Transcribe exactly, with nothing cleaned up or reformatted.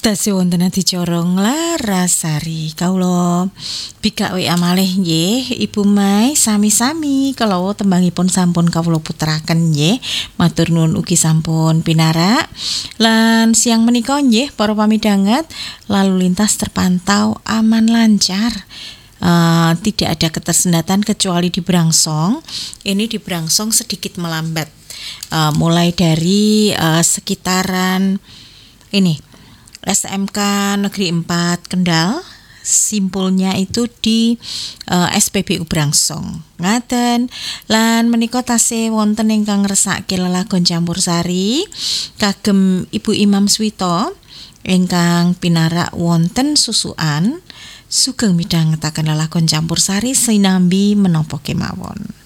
Tasih wonten adicara Nglarasari kawula bikak W A malih nggih Ibu Mai sami-sami kalawa tembangipun sampun kawula puteraken nggih matur nuwun ugi sampun pinarak lan siang menika nggih para pamidhanget lalu lintas terpantau aman lancar. Uh, tidak ada ketersendatan kecuali di Brangsong. Ini di Brangsong sedikit melambat uh, mulai dari uh, sekitaran ini S M K Negeri empat Kendal, simpulnya itu di uh, S P B U Brangsong. Ngaten lan menika tasih wonten ingkang ngresake lelagon campursari kagem Ibu Imam Swito ingkang pinarak wonten susukan sugeng midhangetaken lelagon campursari sinambi menapa kemawon.